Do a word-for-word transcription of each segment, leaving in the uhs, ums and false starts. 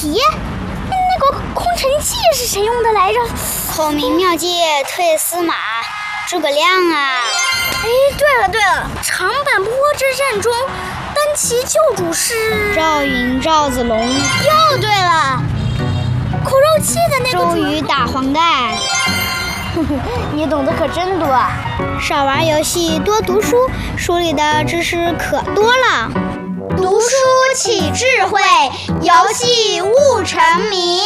题？那个空城计是谁用的来着？ 孔明妙计退司马，诸葛亮啊！ 哎，对了对了，长坂坡之战中，单骑救主是赵云、赵子龙。 又对了，苦肉计的那个周瑜打黄盖。 你懂得可真多啊！ 少玩游戏，多读书，书里的知识可多了。 读书起智慧，游戏悟沉迷。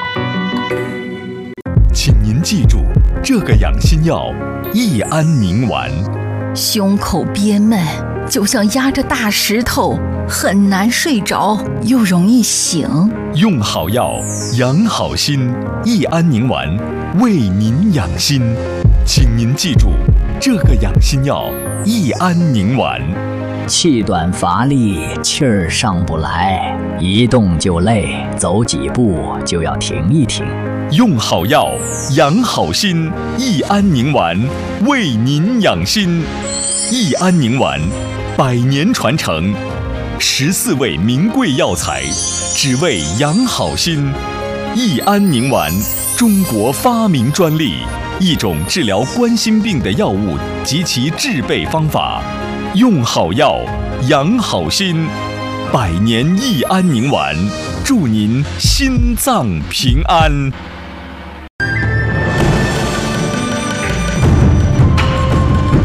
请您记住，这个养心药益安宁丸。 胸口憋闷，就像压着大石头，很难睡着，又容易醒。 用好药，养好心，益安宁丸为您养心。请您记住，这个养心药益安宁丸。 气短乏力，气儿上不来，一动就累，走几步就要停一停。 用好药，养好心，益安宁丸为您养心。益安宁丸，百年传承，十四味名贵药材，只为养好心。益安宁丸，中国发明专利，一种治疗冠心病的药物及其制备方法。用好药，养好心，百年益安宁丸，祝您心脏平安。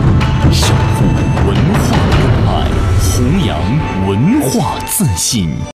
守护文化根脉，弘扬文化自信。